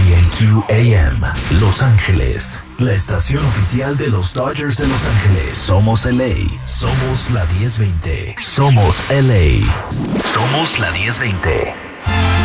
KPNQ AM, Los Ángeles, la estación oficial de los Dodgers de Los Ángeles. Somos LA, somos la 1020. Somos LA, somos la 1020.